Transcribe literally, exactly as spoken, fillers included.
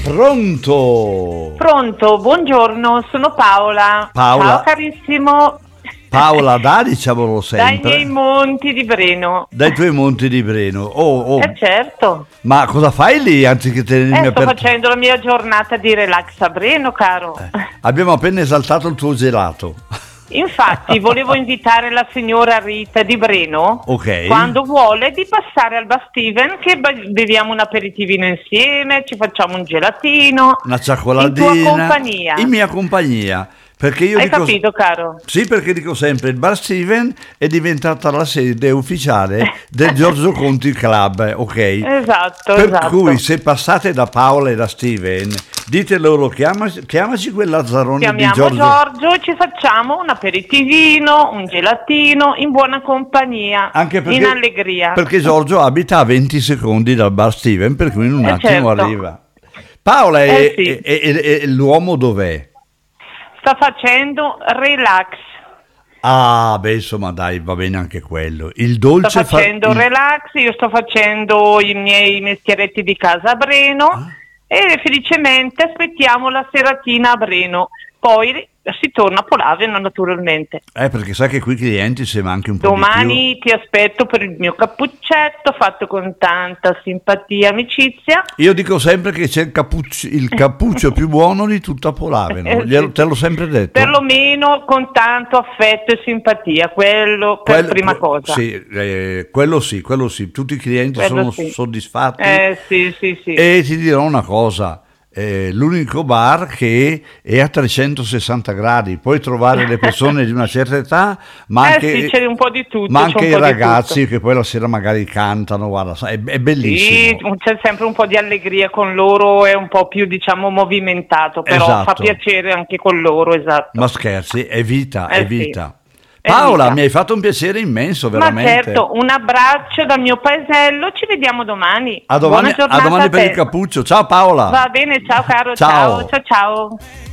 Pronto? Pronto, buongiorno, sono Paola. Paola. Ciao carissimo. Paola, da diciamolo sempre. Dai miei monti di Breno. Dai tuoi monti di Breno. Oh, oh. Eh certo. Ma cosa fai lì anziché tenermi Eh, sto aperto? facendo la mia giornata di relax a Breno, caro. Eh, abbiamo appena esaltato il tuo gelato. Infatti, volevo invitare la signora Rita di Breno, Ok. quando vuole, di passare al Bar Steven, che be- beviamo un aperitivino insieme, ci facciamo un gelatino. Una cioccoladina. In tua compagnia. In mia compagnia. Perché io Hai dico, capito, caro? Sì, perché dico sempre, il Bar Steven è diventata la sede ufficiale del Giorgio Conti Club, ok? Esatto, Per esatto. cui se passate da Paola e da Steven, dite loro, chiamaci, chiamaci quel Lazzarone Chiamiamo di Giorgio. Giorgio e ci facciamo un aperitivino, un gelatino in buona compagnia, Anche perché, in allegria. Perché Giorgio abita a venti secondi dal Bar Steven, per cui in un Eh, attimo certo. arriva. Paola, Eh, e, sì. e- e- e l'uomo dov'è? Sta facendo relax. Ah, beh, insomma, dai, va bene anche quello. Il Sto dolce fa- facendo il- relax, io sto facendo i miei mestieretti di casa a Breno Ah. e felicemente aspettiamo la seratina a Breno. Poi si torna a Polaveno naturalmente. Eh, perché sai che qui i clienti se manchi un po' di Domani ti aspetto per il mio cappuccetto fatto con tanta simpatia e amicizia. più. Io dico sempre che c'è il cappuccio, il cappuccio più buono di tutta Polaveno. Eh, Glielo- sì. te l'ho sempre detto. Perlomeno con tanto affetto e simpatia, quello per Quello- prima que- cosa. Sì, eh, quello sì, quello sì. Tutti i clienti Quello sono sì. soddisfatti. Eh sì, sì, sì. E ti dirò una cosa, eh, l'unico bar che è a trecentosessanta gradi, puoi trovare le persone di una certa età, ma Eh anche, sì, c'è un po' di tutto, ma c'è anche un i po' di ragazzi tutto. che poi la sera magari cantano, guarda, è, è Sì, bellissimo. c'è sempre un po' di allegria con loro, è un po' più diciamo movimentato, però Esatto. fa piacere anche con loro, esatto. Ma scherzi, è vita, Eh è sì. vita. È Paola, vita. mi hai fatto un piacere immenso, Ma veramente. certo, un abbraccio dal mio paesello, ci vediamo domani. A domani, Buona giornata a domani per te. il cappuccio. Ciao Paola. Va bene, ciao caro, Ciao. ciao, ciao, ciao.